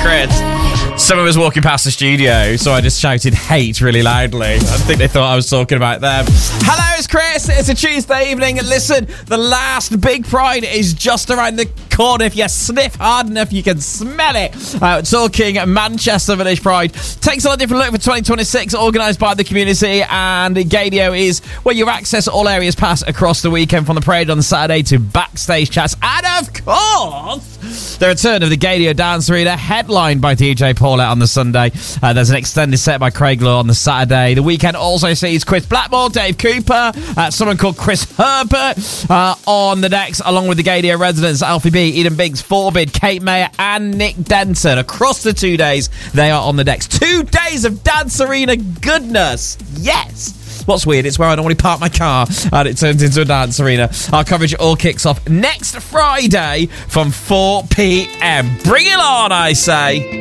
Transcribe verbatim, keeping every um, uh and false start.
Chris. Someone was walking past the studio, so I just shouted hate really loudly. I think they thought I was talking about them. Hello, it's Chris. It's a Tuesday evening. Listen, the last big Pride is just around the corner. If you sniff hard enough, you can smell it. Uh, talking Manchester Village Pride. Takes on a different look for twenty twenty-six, organised by the community, and Gadio is where you access all areas pass across the weekend, from the parade on the Saturday to backstage chats. And of course, the return of the Gadio Dance Arena, headlined by D J Paulette on the Sunday. Uh, there's an extended set by Craig Law on the Saturday. The weekend also sees Chris Blackmore, Dave Cooper, uh, someone called Chris Herbert uh, on the decks, along with the Gadio residents, Alfie B, Eden Biggs, Forbid, Kate Mayer, and Nick Denton. Across the two days, they are on the decks. Two days of Dance Arena goodness. Yes. What's weird, it's where I normally park my car and it turns into a dance arena. Our coverage all kicks off next Friday from four p.m. Bring it on, I say.